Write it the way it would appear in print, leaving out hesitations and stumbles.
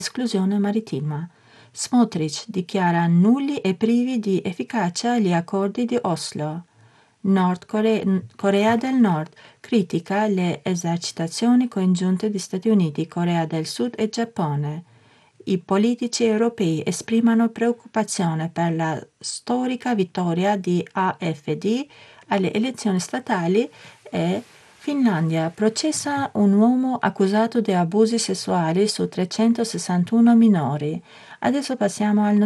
esclusione marittima. Smotrich dichiara nulli e privi di efficacia gli accordi di Oslo. Corea del Nord critica le esercitazioni congiunte di Stati Uniti, Corea del Sud e Giappone. I politici europei esprimono preoccupazione per la storica vittoria di AfD alle elezioni statali e Finlandia processa un uomo accusato di abusi sessuali su 361 minori. Adesso passiamo al